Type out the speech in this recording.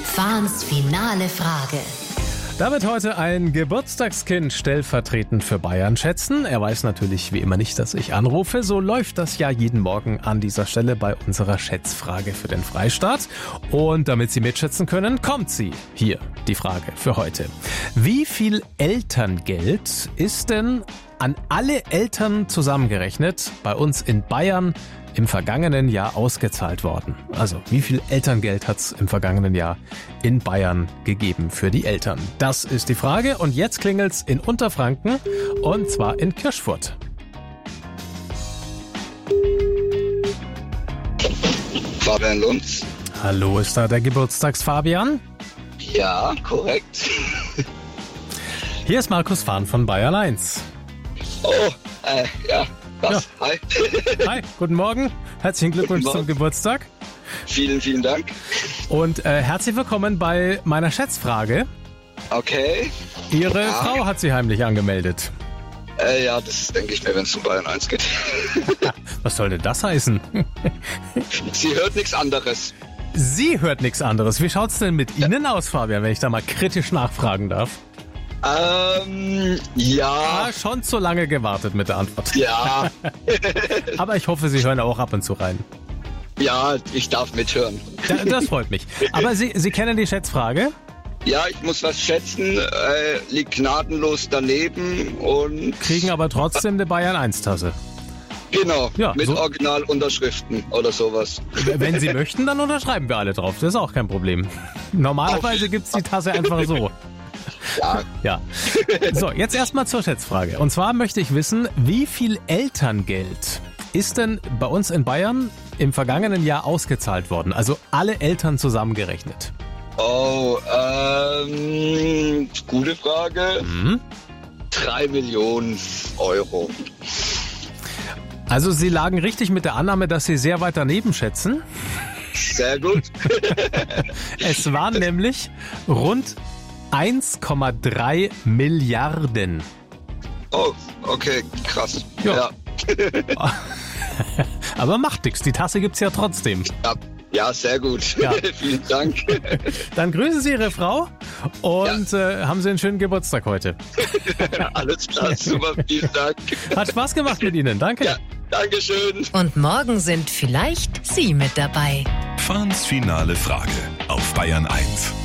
Fahns finale Frage. Da wird heute ein Geburtstagskind stellvertretend für Bayern schätzen. Er weiß natürlich wie immer nicht, dass ich anrufe. So läuft das ja jeden Morgen an dieser Stelle bei unserer Schätzfrage für den Freistaat. Und damit Sie mitschätzen können, kommt sie. Hier die Frage für heute. Wie viel Elterngeld ist denn an alle Eltern zusammengerechnet bei uns in Bayern im vergangenen Jahr ausgezahlt worden? Also, wie viel Elterngeld hat es im vergangenen Jahr in Bayern gegeben für die Eltern? Das ist die Frage und jetzt klingelt's in Unterfranken und zwar in Kirschfurt. Fabian Lunz. Hallo, ist da der Geburtstagsfabian? Ja, korrekt. Hier ist Markus Fahn von Bayern 1. Oh, ja. Was? Ja. Hi. Hi, guten Morgen. Herzlichen Glückwunsch Guten Morgen. zum Geburtstag. Vielen Dank. Und herzlich willkommen bei meiner Schätzfrage. Okay. Ihre Frau hat Sie heimlich angemeldet. Ja, das denke ich mir, wenn es um Bayern 1 geht. Was soll denn das heißen? Sie hört nichts anderes. Sie hört nichts anderes. Wie schaut's denn mit Ihnen aus, Fabian, wenn ich da mal kritisch nachfragen darf? Ja. Schon zu lange gewartet mit der Antwort. Ja. Aber ich hoffe, Sie hören auch ab und zu rein. Ja, ich darf mithören. Das freut mich. Aber Sie kennen die Schätzfrage? Ja, ich muss was schätzen, liegt gnadenlos daneben und... Kriegen aber trotzdem eine Bayern 1 Tasse. Genau, Ja, mit so- Originalunterschriften oder sowas. Wenn Sie möchten, dann unterschreiben wir alle drauf. Das ist auch kein Problem. Normalerweise gibt's die Tasse einfach so. Ja. Ja. So, jetzt erstmal zur Schätzfrage. Und zwar möchte ich wissen, wie viel Elterngeld ist denn bei uns in Bayern im vergangenen Jahr ausgezahlt worden? Also alle Eltern zusammengerechnet. Oh, gute Frage. 3 Millionen Euro. Also Sie lagen richtig mit der Annahme, dass Sie sehr weit daneben schätzen. Sehr gut. Es waren nämlich rund 1,3 Milliarden. Oh, okay, krass. Ja. Aber macht nix, die Tasse gibt's ja trotzdem. Ja, sehr gut. Ja. Vielen Dank. Dann grüßen Sie Ihre Frau und haben Sie einen schönen Geburtstag heute. Alles klar, super, vielen Dank. Hat Spaß gemacht mit Ihnen, danke. Ja, Dankeschön. Und morgen sind vielleicht Sie mit dabei. Fahns finale Frage auf Bayern 1.